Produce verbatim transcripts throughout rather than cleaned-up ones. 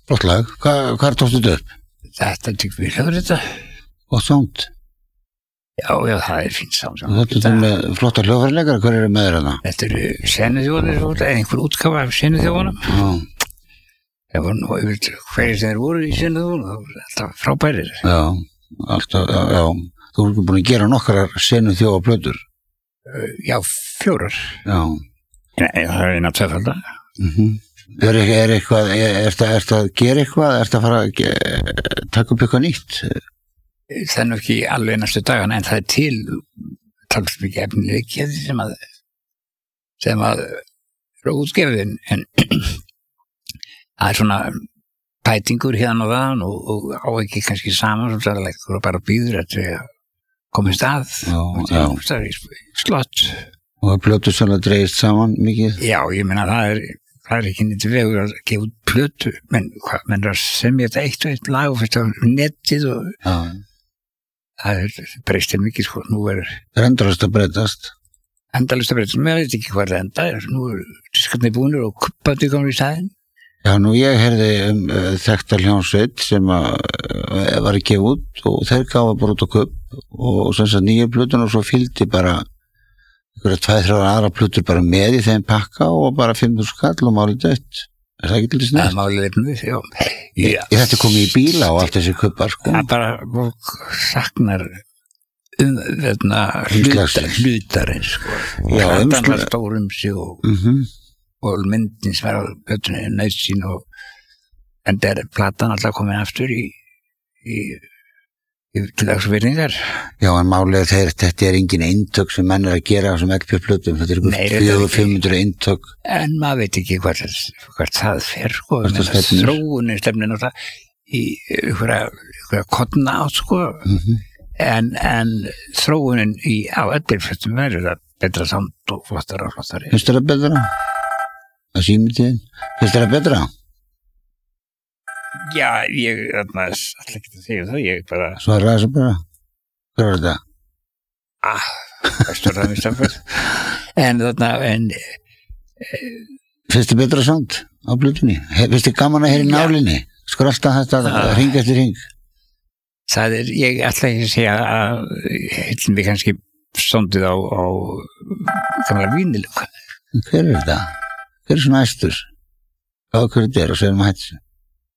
Flott lag, Hva, hvað tókstu þetta upp? Þetta tykker vi höfður þetta. Gott sound. Já, já, það er fínt sound. Þetta er með flotta hljóðfæraleikara, hver eru með þér þarna? Þetta eru senuþjóðanir, einhver útgáfa af senuþjóðanum. Já. Það var nú, ég veit, hverjir þeir voru í senuþjóðanum, það voru alltaf frábærir. Já, alltaf, já, já. Þú erum búin að gera nokkrar senuþjóðaplötur. Já, fjórar. Já. Nei, það er eina tvöfalda. Mhm. Er, er eitthvað, er, er það er að gera eitthvað, er það að fara að ge, taka upp eitthvað nýtt? Það er nú ekki alveg næstu dagana, en það er til talsum ekki efnilegið sem að sem að eru útgefin, en það er svona pætingur hérna og þann og, og á ekki kannski saman svo það er bara býður að komist að Já, og já. það er í slott. Og það plötur svolítið dreigist saman mikið? Já, ég meina það er það er ekki nýtt vegur að gefa út plötu, menn hvað, menn er að semja þetta eitt og eitt lag og fyrst á netið og Já. það er breystir mikið, sko, nú er Það er endalaust að breytast. endalaust að breyta, mér veit ekki hvað það enda er, nú er diskarnir búinir og kuppandi komið í staðinn. Já, nú ég heyrði um uh, þekkta hljónsveit sem að uh, var að gefa út og þeir gáfa bara út á kupp og sem sagt nýja plötun og svo fylgdi bara einhverja tveir, þrjár aðra plötur bara með í þeim pakka og bara fimm þúsund skall og málið dött. Er það ekki til þess Það næst? er málið er nú, já. Ég þetta komið í bíla og allt þessi kuppar, sko. Það er bara, fólk saknar um, veitna, hluta, Umslagsins. hlutarinn, sko. Já, Það umslag- var stór um sig og, Mhm. og myndin sem er á plötunni er nöðsín og en það er platan alltaf komin aftur í, í, í til dagsvirðingar. Já, en málið þeir, þetta er engin eintök sem menn er að gera sem L P-plötum, þetta er Nei, þetta er ykkur ekki. fimm hundruð eintök. En maður veit ekki hvert, hvert það fer, sko. Hvert það stefnir. Þróunin stefnir náttúrulega í einhverja kodna átt, sko. Mhm. En, en þróunin í á öllirflötum verður það betra samt og flottara og flottari. Finnst þér það betra? Það símið tíðin? Finnst þér það betra? Já, ég þarna alltaf ekki að segja það, ég bara Svara þessu bara. Hver var þetta? ah, vestur það mér stafur. En þarna, en Finnst þér betra samt á blötunni? He- Finnst þér gaman að heyra í Já. nálinni? Skrölda þetta Ah. hring eftir hring? það er, ég ætla ekki að segja að heilin við kannski sondið á, á gamla vínil. Hver er þetta? Hver er svona æstur? Hvað hver þetta er og segir maður hætti sig?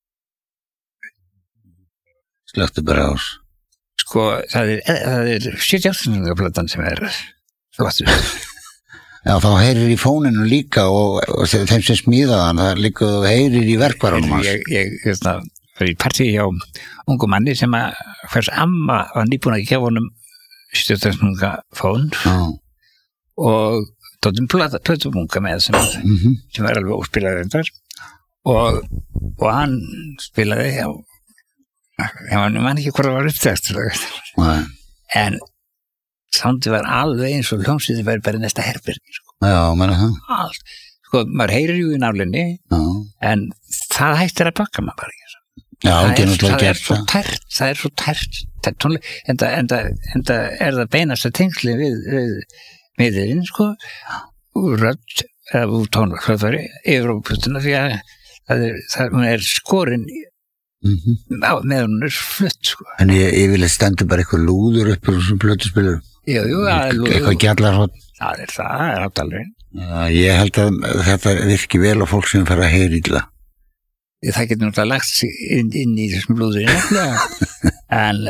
Slöktu bara ás. Sko, það er, það er sjötíu átta platan sem er flottur. Já, þá heyrir í fóninu líka og, og þeim sem smíðaðan, það líka þú heyrir í verkvarunum hans. Ég, ég, hérna, var í partí hjá ungu manni sem að hvers amma var nýbúin að gefa honum stjórnarsnunga fón Já. og tóttum plötumunga með sem, Mhm. sem var alveg óspilaði reyndar og, og hann spilaði hjá ég man, man ekki hvort það var upptækt Nei. en sándi var alveg eins og hljómsveitin væri bara í næsta herbergi sko. Já, meina það. Allt, sko, maður heyrir jú í nálinni Já. en það hættir að bakka maður bara ekki Já, það, það er er, náttúrulega það er gert svo það. tært það er svo tært, tært tónleik en það, en, það, en það er það beinasta tengsli við, við miðurinn sko úr rödd eða úr tónleikflöðfæri yfir á plötuna því að það er, það, hún er skorin Mhm. á, með hún er flutt sko En ég, ég vil stendur bara eitthvað lúður upp úr þessum plötuspilur. jú, jú, það er, Eitthvað gjallarhótt. það er það, það er áttalega Ég held að þetta virki vel á fólk sem fara að heyra illa. það getur náttúrulega lagt sig inn, inn í þessum blúðurinn en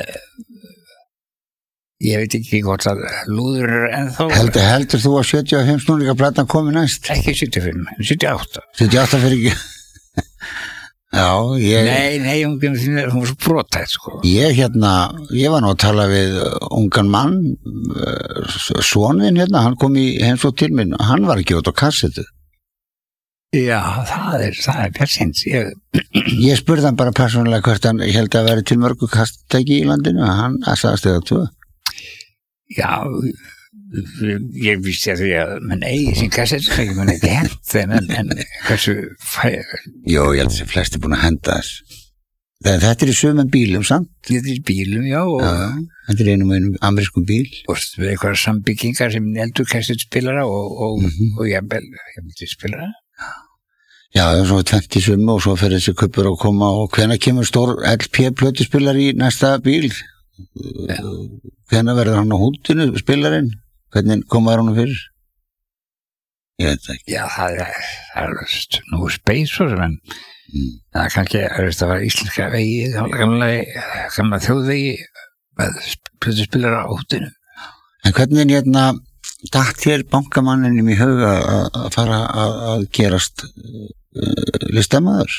ég veit ekki hvort að lúður er ennþá Heldur, heldur þú að sjötíu og fimm snúninga platan komi næst? ekki sjötíu og fimm, en sjötíu og átta sjötíu og átta fyrir ekki. Já, ég, nei, nei, hún, hún var svo brotætt sko ég hérna, ég var nú að tala við ungan mann, soninn hérna, hann kom í heimsótt til minn, hann var ekki út á kassetu. já, það er, það er persins ég, Ég spurði hann bara persónulega hvert hann held að vera til mörgu kassetæki í landinu, hann sagðist eða tvö. já ég vísti að því að menn eigi sín kassett, ég mun ekki hent þeim en, en hversu fæ, Jó, ég held að þessi flesti búin að henda þess. Þegar þetta er í sömum bílum samt. þetta er í bílum, já og, Já, þetta er einum og einum amerískum bíl. og við einhverja sambyggingar sem eldur kassett spilara og, og, Mhm. og ég vil spilara Já, svo tvennt í sumu og svo fyrir þessi kuppur að koma og hvenær kemur stór L P plötuspilar í næsta bíl? Ja. Hvenær verður hann á húntinu, spilarinn? Hvernig komaður hann fyrir? Ég veit ekki. Já, það er, það er nú speys og sem en mm. það er kannski, það var íslenska vegi, gamla, gamla þjóðvegi með plötuspilar á húntinu. En hvernig hérna datt þér bankamanninum í huga að fara að gerast uh, listamaður?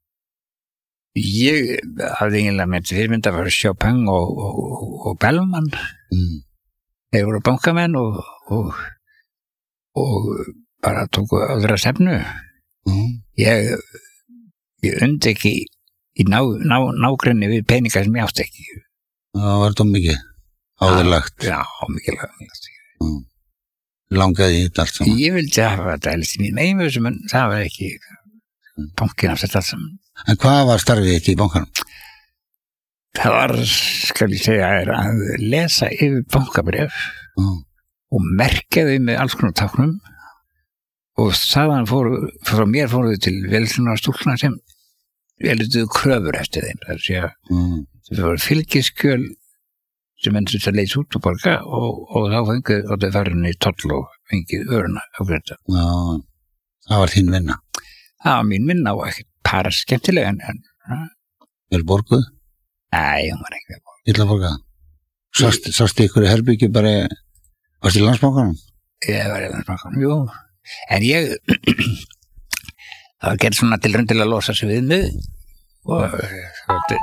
Ég hafði eiginlega með fyrirmynd að fara Chopin og, og, og Bellman. Mm. Þeir voru bankamenn og, og, og bara tóku aðra stefnu. Mm. Ég, ég undi ekki í ná, ná, nágrinni við peningar sem ég átti ekki. Það var þetta mikið áðurlagt. Já, mikið lagt. Mm. Langaði í þetta allt saman. Ég vildi hafa þetta helst í mínum eigum en það var ekki bankin af þetta allt saman. En hvað var starfið þetta í bankanum? Það var, skal ég segja, að lesa yfir bankabref mm. og merkja þau með alls konar táknum og þaðan fóru, frá mér fóru þau til velsunar stúlkna sem velutuðu kröfur eftir þeim. Það sé að mm. þau voru fylgiskjöl sem endur þetta leys út og borga og, og þá fengið og þau farin í toll og fengið öruna á grönda. Já, það var þín vinna. Það var mín vinna og ekkert para skemmtilega en... en vel borguð? Nei, hún var ekki vel borguð. Illa borgað? Sást, sást ykkur í herbyggju bara, varst í Landsbankanum? Ég var í Landsbankanum, jú. En ég, það var gert svona til raun til að losa sig við mig og það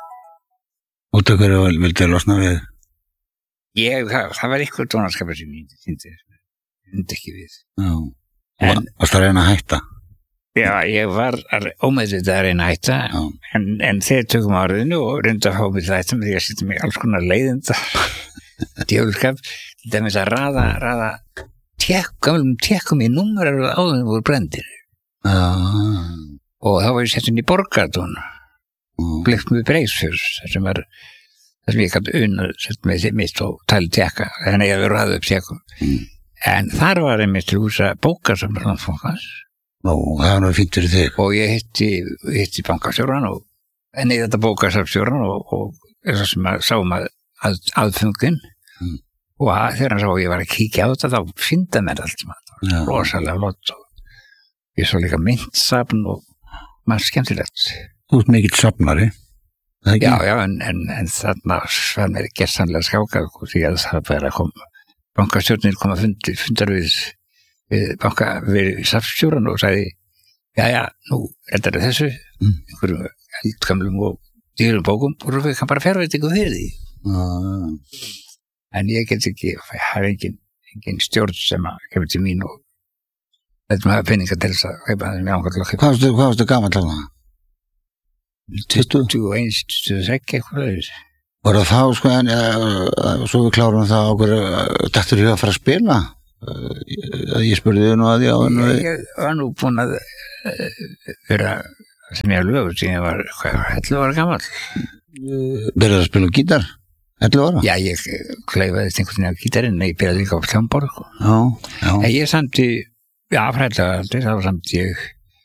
Út af hverju vildi að losna við? Ég, það, það var ykkur tónarskapur sem ég hindi, hindi ekki við. Já, en, varst það að reyna að hætta? Já, ég var ómeðvitað að reyna að hætta, en, en þeir tökum áriðinu og reynda að fá mig til að hætta með því að setja mig alls konar leiðinda, djöfulskap, til dæmis að raða, raða tek, gamlum tekum í númerar og áðunum voru brendir. Ah. Og þá var ég settin í Borgartún, mm. blikt með Breisfjörð, þar sem var, þar sem ég gæti unnað, sett með því mitt og tali teka, þannig að ég hefði raðið upp tekum. Mm. En þar var ég mitt til húsa bókarsamlar Landsbankans. Nú, það var náttúrulega fínt fyrir þig. Og ég hitti, hitti bankastjóran og enn í þetta bókastarstjóran og, og þess sem að sáum að, að aðfungin mm. og að, þegar hann sá að ég var að kíkja á þetta þá fynda mér allt sem að það var rosalega flott og ég svo líka myndsafn og maður skemmtilegt. Þú ert mikill safnari? Já, já, en, en, en þarna var mér gersanlega skákað því að það bara kom bankastjórnir kom að fundi, fundar við við banka við safnstjóran og sagði já, já, nú endar þessu mm. einhverjum eldgamlum og dýrum bókum og við kann bara fjárveitingu fyrir því mm. en ég get ekki ég har engin, engin stjórn sem að kemur til mín og þetta maður hafa peninga til þess að heipa það með ángat lokk. Hvað varstu gaman til það? tuttugu og eitt, tuttugu og sex eitthvað Var það þá sko en uh, svo við klárum það okkur dættur því að fara að spila? Uh, ég spurði þau nú að því á hann ég, ég var nú búin að uh, vera sem ég lögur sem ég var ellefu ára gamall uh, Byrjaði að spila gítar ellefu ára? Já, ég kleifaðist einhvern veginn á gítarinn ég byrjaði líka á hljómborð Já, já en ég samti, já, fræðilega aldrei þá samti ég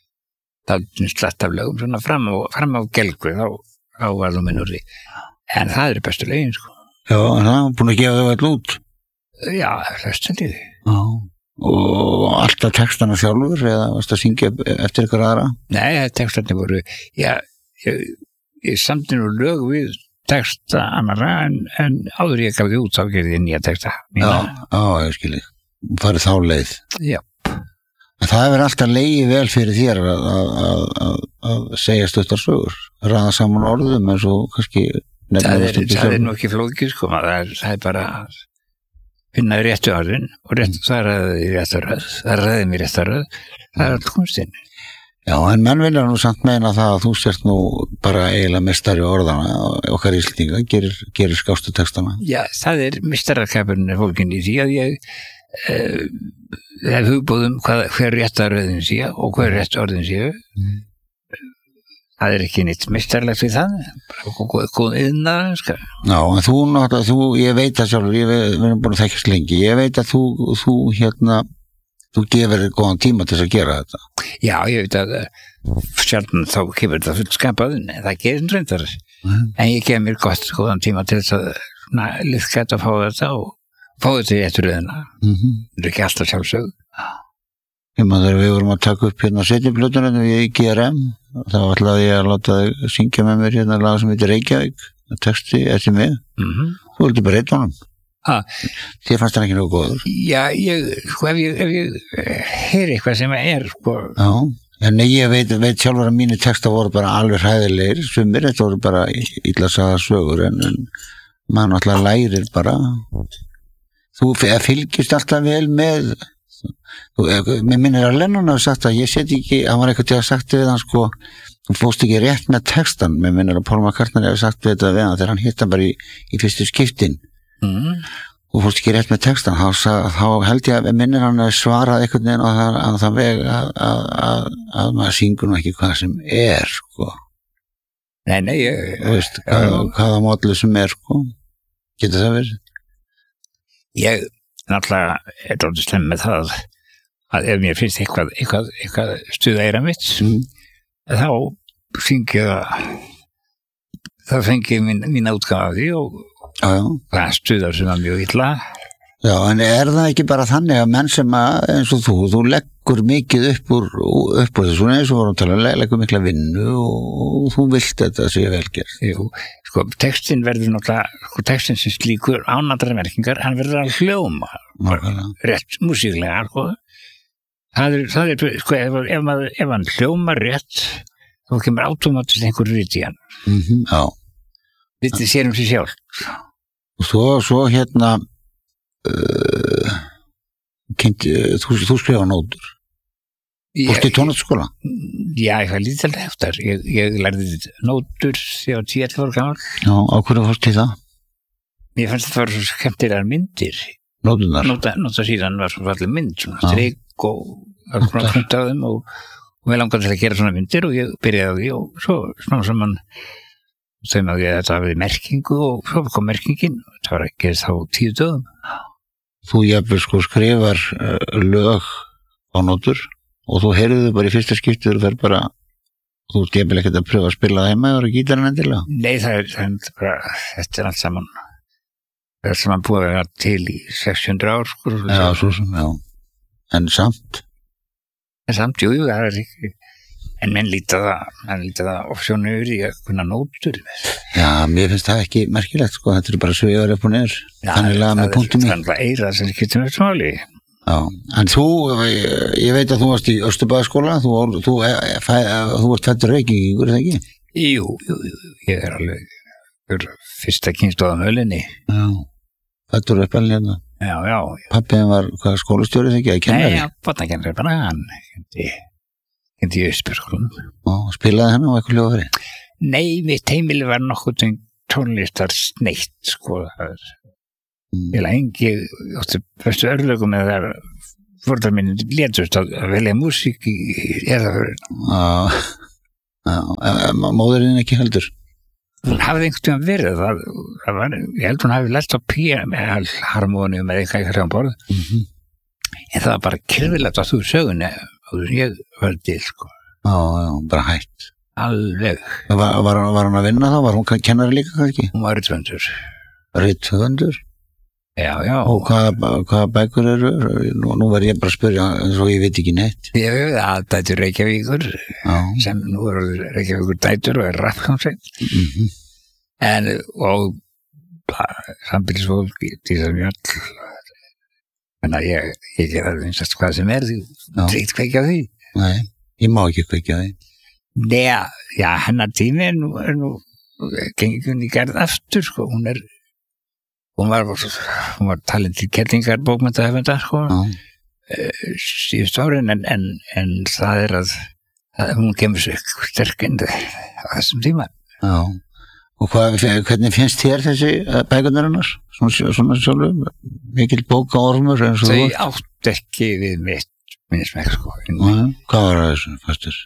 þá slatt af lögum svona fram á, fram á gelgu þá, þá var það minnur því en það eru bestu lögin sko Já, en það er búin að gefa þau all út Já, hlustandi Já, og alltaf textana sjálfur eða varst að syngja eftir ykkur aðra? Nei, textana voru já, ég, ég samti nú lög við texta annara en, en áður ég gaf því út þá gerði ég nýja texta Já, já, ég skilji farið þá leið Já En það hefur alltaf legið vel fyrir þér að, að, að, að segja stuttar sögur raða saman orðum eins og kannski Það er, það er nú ekki flókið sko það er, það er bara finna réttu orðin og rétt, það ræði réttu röð það ræði mér réttu röð það er allt kunstinn Já, en menn vilja nú samt meina það að þú sért nú bara eiginlega mestari orðana okkar íslendinga, gerir, gerir skástu textana Já, það er mestarakapurinn fólkin í því að ég uh, hef hugbúðum hvað, hver réttu röðin sé og hver réttu orðin sé mm. Það er ekki neitt mestarlegt við það bara góð yðnaðar sko. Já, en þú náttúrulega, þú, ég veit það sjálfur ég, við erum búin að þekkjast lengi, ég veit að þú, þú hérna þú gefur þér góðan tíma til þess að gera þetta. Já, ég veit að sjaldan þá kemur þetta fullskapað en það gerir reyndar mm. en ég gef mér gott góðan tíma til þess að liðkætt að fá þetta og fá þetta í eftir röðina mm-hmm. það er ekki alltaf sjálfsög Ég maður þegar við vorum að taka upp hérna setjaplötunum í G R M þá ætlaði ég að láta þig syngja með mér hérna lag sem heitir Reykjavík texti eftir mig mm-hmm. þú vildi bara reyta honum ah. þér fannst það ekki nógu góður Já, ég, sko, ef ég, ef ég heyri eitthvað sem er sko Já, en ég veit, veit sjálfur að mínu texta voru bara alveg hræðilegir sumir, þetta voru bara illa sagða sögur en, en maður alltaf lærir bara þú fylgist alltaf vel með þú, mér minnir að Lennon hafi sagt að ég set ekki, hann var eitthvað til að sagt við hann sko, þú fóst ekki rétt með textan mér minnir að Paul McCartney hafi sagt við þetta við hann þegar hann hitt hann bara í, í fyrstu skiptin mm. þú fóst ekki rétt með textan þá, þá held ég að minnir hann að svara einhvern veginn á það, að það veg að, að, að, að maður syngur nú ekki hvað sem er sko Nei, nei ég, þú veist, hvað, hvaða módlu sem er sko getur það verið? Ég náttúrulega er dálítið slemm með það að ef mér finnst eitthvað, eitthvað, eitthvað stuða eira mitt mm. þá fengi ég þá fengi ég mín, mín útgáfa af því og já, já. það stuðar sem að mjög illa Já, en er það ekki bara þannig að menn sem að, eins og þú, þú leggur mikið upp úr, upp úr þessu eins og vorum að tala, leggur mikla vinnu og, og þú vilt þetta sé velgerð. Jú, sko, textin verður náttúrulega, sko, textin sem slíkur ánandra merkingar, hann verður að hljóma, Markala. rétt músíklega, sko. Það er, það er, sko, ef, ef, maður, ef hann hljóma rétt, þá kemur automatist einhver rít í hann. Mm-hmm, já. Vitið sér um sig sjálf. Og svo, svo hérna, Uh, kynnti, uh, þú, þú skrifa nótur fórstu í tónlistarskóla? Já, ég var lítilega eftir ég, ég lærði nótur þegar tíu til ára gamall Já, á hverju fórstu í það? Mér fannst þetta var svo skemmtilegar myndir Nótunar? Nóta, nóta síðan var svo fallið mynd svona strik og svona punktar á þeim og, og við langaði til að gera svona myndir og ég byrjaði á því og svo svona sem mann þeim að ég þetta hafði merkingu og svo kom merkingin það var ekki þá tíu dögum Þú jafnvel sko skrifar uh, lög á nótur og þú heyrðu þau bara í fyrsta skipti og þú fer bara þú ert jafnvel ekkert að pröfa að spila það heima og gítarinn endilega? Nei, það er, það er bara þetta er allt saman það er saman búið að vera til í sex hundruð ár sko, Já, svo sem, já En samt? En samt, jú, jú, það er ekki en menn líta það, menn líta það opsjónu yfir í að kunna nótur Já, mér finnst það ekki merkilegt sko, þetta er bara sveigar upp og niður þannig laga með punktum í Það er eira sem getur með smáli Já, en þú, ég veit að þú varst í Östurbæðaskóla þú, þú, þú, þú varst fættur Reykjavíkur, er það ekki? Jú, jú, jú, ég er alveg fyrsta kynstóðan hölinni Já, fættur upp alveg hérna Já, já Pappiðin var hvað skólastjóri þegar ekki, að kennari? Nei, já, barnakennari, bara hann hindi í Östurbæðaskólanum Og spilaði hann á eitthvað hljóðafæri? Nei, mitt heimili var nokkuð tónlistar sneitt, sko það er mm. ég lengi átti bestu örlögum með það fórdar minn létust að velja músík í erðaförun Já, já, móðurinn ekki heldur Hún hafði einhvern tímann verið það, það var, ég held hún hafi lært á píu með harmónium með eitthvað ekki hrjáum borð mm-hmm. en það var bara kyrfilegt að þú sögunni og ég var til sko Já, já, bara hætt Alveg Var, var, var hann að vinna þá? Var hún kennari líka kannski? Hún var rithöfundur Rithöfundur? Já, já Og hvaða, hvaða bækur eru? Nú, nú verð ég bara að spyrja eins og ég veit ekki neitt Ég veit að dætur Reykjavíkur já. sem nú er Reykjavíkur dætur og er rappkámsveit mm-hmm. en og sambilsfólk í þessum jöll en að ég ég ger það einsast hvað sem er því dreitt kveikja því Nei, ég má ekki kveikja því Nei, já, hennar tími er nú, er nú gengið hún í gerð aftur, sko, hún er hún var, hún var talin til kellingar bókmyndahöfundar, sko síðust árin, en, en, en það er að, að hún kemur sér sterk inn á þessum tíma. Já, og hvað, hvernig finnst þér þessi bækurnar hennar? Svona, svona sjálfur, mikil bókaormur eins og þú? Þau átt ekki við mitt, minnismæk, sko. Hvað var það þessu, fastur?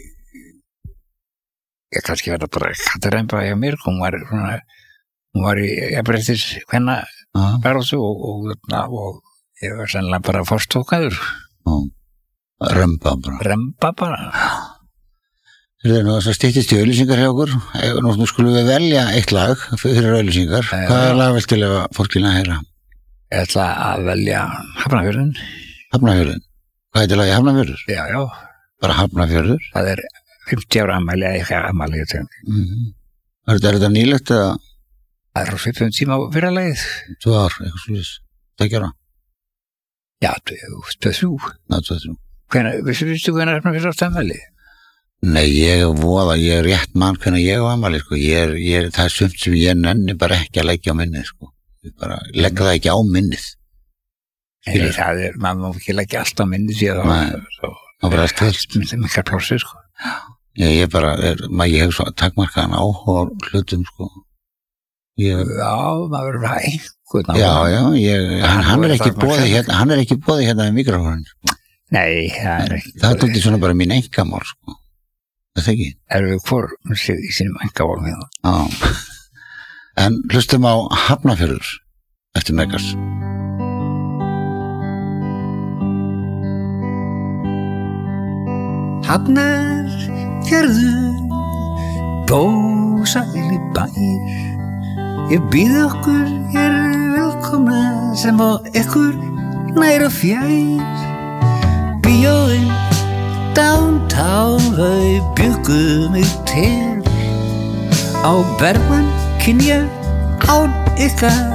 Ég kannski verða bara kattaremba hjá mér, hún var svona, hún var í jafnréttis hvenna baróttu og, og, og, og ég var sennilega bara forstókaður. og römba bara. Remba bara. Það er nú þess að styttist í auðlýsingar hjá okkur. Nú skulum við velja eitt lag fyrir auðlýsingar. Hvaða lag viltu lefa fólkinu að heyra? Ég ætla að velja Hafnarfjörðin. Hafnarfjörðin. Hvað heitir lagið Hafnarfjörður? Já, já. Bara Hafnarfjörður? Það er fimmtíu ára afmæli eða eitthvað afmæli. Mm-hmm. Er þetta nýlegt eða? Það er frá fimmtán tíma fyrir lagið. Tvö ár, eitthvað slúðis. Tvekja ára? Já, tvö þrjú. Já, tvö þrjú. Hvenær, vissu vistu hvenær Hafnarfjörður átt afmæli? Nei, ég er voða, ég er rétt mann hvernig ég á afmæli, sko. Ég er, ég er, það er sumt sem ég nenni bara ekki að leggja á minnið, sko. Ég bara leggja það ekki á minnið. Nei, það er, maður má ekki leggja allt á minnið síðan þá. Það var allt heilt. Það er miklar plásir, sko. Já, ég bara, er, maður, ég hef svo takmarkaðan áhuga hlutum, sko. Ég, já, maður verður hægt. Já, já, ég, hann, hann er ekki bóðið hérna, hann er ekki bóðið hérna með mikrofónin, sko. Nei, það er ekki. Það er tóttið svona bara mín einkamál, sko. Það ekki? Erum við hvor í sínum engamálum hérna? Já. En hlustum á Hafnarfjörður eftir Megas. Hafnarfjörður, bósæli bær. Ég býð okkur hér velkomna sem á ykkur nær og fjær. Bíóin downtown þau bjuggu mig til. Á Bergmann kynja án ykkar